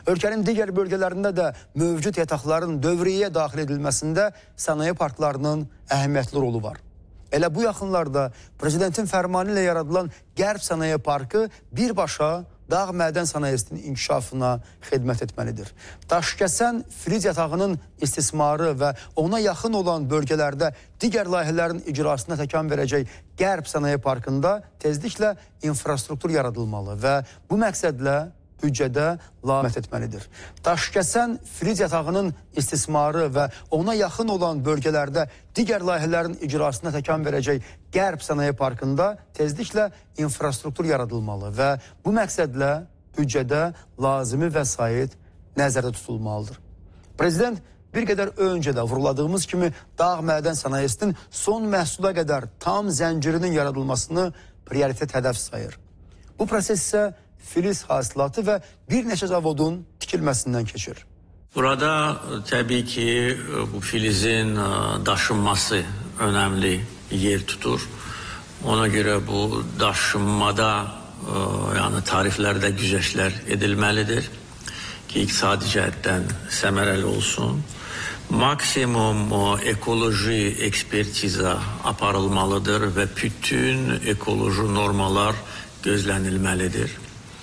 Ölkənin digər bölgələrində də mövcud yataqların dövriyyəyə daxil edilməsində sənaye parklarının əhəmiyyətli rolu var. Elə bu yaxınlarda prezidentin fərmanı ilə yaradılan Qərb Sənaye Parkı birbaşa dağ mədən sənayesinin inkişafına xidmət etməlidir. Daşkəsən Filiz yatağının istismarı və ona yaxın olan bölgələrdə digər layihələrin icrasına təkan verəcək Qərb Sənaye Parkında tezliklə infrastruktur yaradılmalı və bu məqsədlə büdcədə lamət etməlidir. Daşkəsən Filiz yatağının istismarı və ona yaxın olan bölgələrdə digər layihələrin icrasına təkan verəcək Qərb Sənaye Parkında tezliklə infrastruktur yaradılmalı və bu məqsədlə büdcədə lazımi vəsait nəzərdə tutulmalıdır. Prezident bir qədər öncə də vurguladığımız kimi dağ mədən sənayesinin son məhsula qədər tam zəncirinin yaradılmasını prioritet hədəf sayır. Bu proses isə filiz hasilatı və bir neçə zavodun tikilməsindən keçir. Burada təbii ki bu filizin daşınması önemli yer tutur. Ona göre bu daşınmada yani tariflerde güzəştlər edilməlidir ki iqtisadi cəhətdən səmərəli olsun. Maksimum ekoloji ekspertiza aparılmalıdır və bütün ekoloji normalar gözlənilməlidir.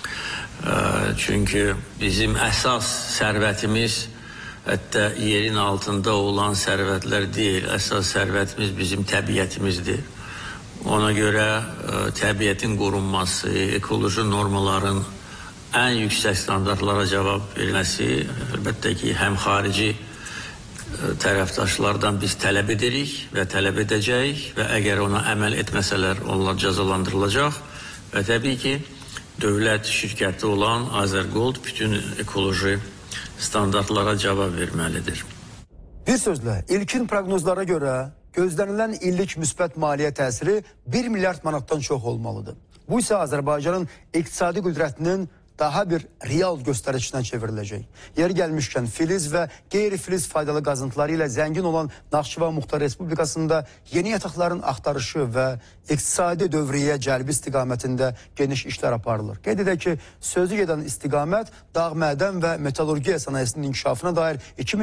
Çünkü bizim əsas sərvətimiz hətta yerin altında olan sərvətlər deyil. Əsas sərvətimiz bizim təbiətimizdir. Ona görə təbiətin qorunması, ekoloji normaların ən yüksək standartlara cavab verilməsi əlbəttə ki, həm xarici tərəfdaşlardan biz tələb edirik və tələb edəcəyik və əgər ona əməl etməsələr onlar cəzalandırılacaq və təbii ki, dövlət şirkəti olan Azərgold bütün ekoloji standartlara cavab verməlidir. Bir sözlə, ilkin proqnozlara görə gözlənilən illik müsbət maliyyə təsiri 1 milyard manatdan çox olmalıdır. Bu isə Azərbaycanın iqtisadi qüdrətinin daha bir real göstəricisinə çevriləcək. Yeri gəlmişkən filiz və qeyri-filiz faydalı qazıntıları ilə zəngin olan Naxçıvan Muxtar Respublikasında yeni yataqların axtarışı və iqtisadi dövriyyə cəlbi istiqamətində geniş işlər aparılır. Qeyd edək ki, sözü gedən istiqamət dağ mədən və metallurgiya sənayesinin inkişafına dair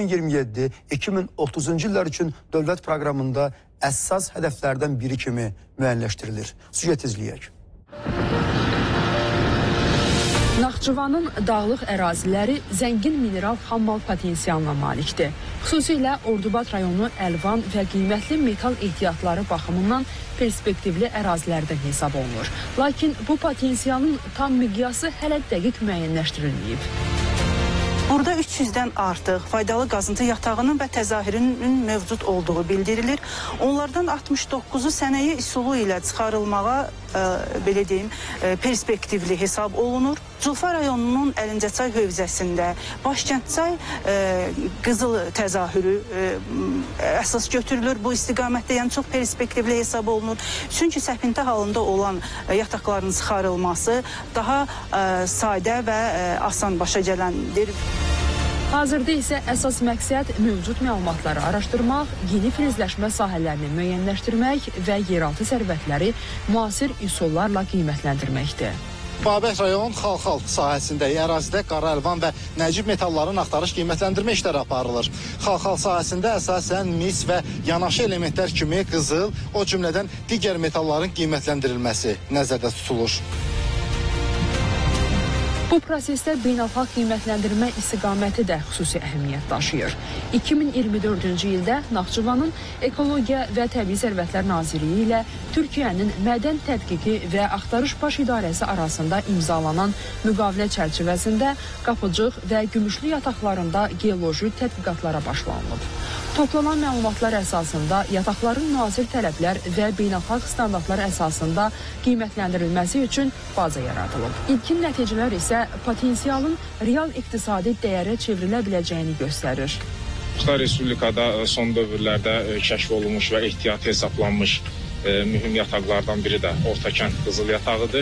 2027-2030-cu illər üçün dövlət proqramında əsas hədəflərdən biri kimi müəyyənləşdirilir. Süjet izləyək. Naxçıvanın dağlıq əraziləri zəngin mineral xammal potensialına malikdir. Xüsusilə Ordubad rayonu əlvan və qiymətli metal ehtiyatları baxımından perspektivli ərazilərdən hesab olunur. Lakin bu potensialın tam miqyası hələ dəqiq müəyyənləşdirilməyib. Burada 300-dən artıq faydalı qazıntı yatağının və təzahürünün mövcud olduğu bildirilir. Onlardan 69-u sənaye üsulu ilə çıxarılmağa belə deyim, perspektivli hesab olunur. Culfa rayonunun Əlincəçay hövzəsində Başkəndçay qızıl təzahürü əsas götürülür. Bu istiqamətdə yəni çox perspektivli hesab olunur. Çünki səpintə halında olan yataqların çıxarılması daha sadə və asan başa gələndir. Hazırda isə əsas məqsəd mövcud məlumatları araşdırmaq, yeni filizləşmə sahələrini müəyyənləşdirmək və yeraltı sərvətləri müasir üsullarla qiymətləndirməkdir. Babək rayon Xalxal sahəsində ərazidə qara əlvan və nəcib metalların axtarış qiymətləndirmə işləri aparılır. Xalxal sahəsində əsasən mis və yanaşı elementlər kimi qızıl, o cümlədən digər metalların qiymətləndirilməsi nəzərdə tutulur. Bu prosesdə beynəlxalq qiymətləndirmə istiqaməti də xüsusi əhəmiyyət daşıyır. 2024-cü ildə Naxçıvanın Ekologiya və Təbii Sərvətlər Nazirliyi ilə Türkiyənin Mədən Tədqiqi və Axtarış Baş İdarəsi arasında imzalanan müqavilə çərçivəsində Qapıcıq və Gümüşlü yataqlarında geoloji tədqiqatlara başlanılıb. Toplanan məlumatlar əsasında yataqların müasir tələblər və beynəlxalq standartlar əsasında qiymətləndirilməsi üçün baza yaradılıb. İlkin nəticələr isə potensialın real iqtisadi dəyərə çevrilə biləcəyini göstərir. Muxtar Respublikada son dövrlərdə kəşf olunmuş və ehtiyat hesablanmış mühüm yataqlardan biri də Ortakənd qızıl yatağıdır.